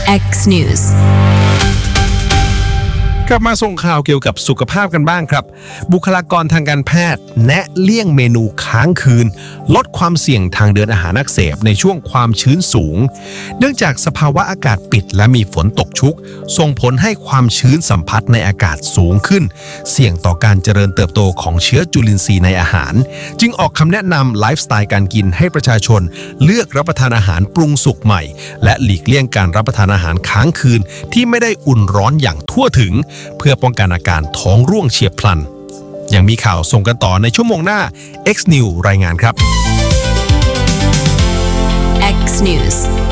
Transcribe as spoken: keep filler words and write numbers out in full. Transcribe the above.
X News กลับมาส่งข่าวเกี่ยวกับสุขภาพกันบ้างครับบุคลากรทางการแพทย์แนะเลี่ยงเมนูค้างคืนลดความเสี่ยงทางเดินอาหารอักเสบในช่วงความชื้นสูงเนื่องจากสภาวะอากาศปิดและมีฝนตกชุกส่งผลให้ความชื้นสัมผัสในอากาศสูงขึ้นเสี่ยงต่อการเจริญเติบโตของเชื้อจุลินทรีย์ในอาหารจึงออกคำแนะนำไลฟ์สไตล์การกินให้ประชาชนเลือกรับประทานอาหารปรุงสุกใหม่และหลีกเลี่ยงการรับประทานอาหารค้างคืนที่ไม่ได้อุ่นร้อนอย่างทั่วถึงเพื่อป้องกันอาการท้องร่วงเฉียบพลันยังมีข่าวส่งกันต่อในชั่วโมงหน้า X News รายงานครับ X News